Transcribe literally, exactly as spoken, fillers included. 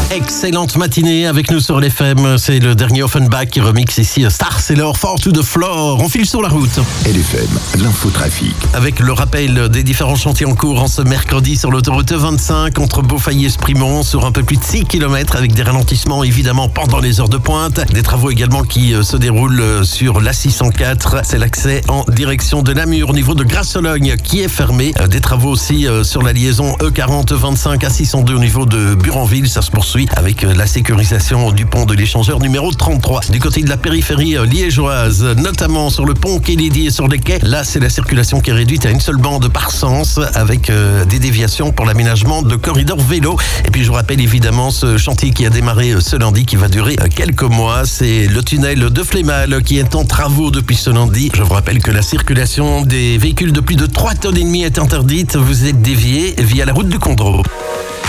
Excellente matinée avec nous sur l'F M. C'est le dernier Offenbach qui remixe ici Star Sailor Fall to the Floor. On file sur la route. L F M, l'infotrafic. Avec le rappel des différents chantiers en cours en ce mercredi sur l'autoroute vingt-cinq entre Beaufailly et Sprimont sur un peu plus de six kilomètres avec des ralentissements évidemment pendant les heures de pointe. Des travaux également qui se déroulent sur l'A six cent quatre. C'est l'accès en direction de Namur au niveau de Grasse-Sologne qui est fermé. Des travaux aussi sur la liaison E quarante vingt-cinq à six cent deux au niveau de Buranville. Ça se poursuit avec la sécurisation du pont de l'échangeur numéro trente-trois. Du côté de la périphérie liégeoise, notamment sur le pont Kennedy et sur les quais, là c'est la circulation qui est réduite à une seule bande par sens avec euh, des déviations pour l'aménagement de corridors vélo. Et puis je vous rappelle évidemment ce chantier qui a démarré ce lundi qui va durer quelques mois. C'est le tunnel de Flémal qui est en travaux depuis ce lundi. Je vous rappelle que la circulation des véhicules de plus de trois tonnes et demie est interdite. Vous êtes dévié via la route du Condro.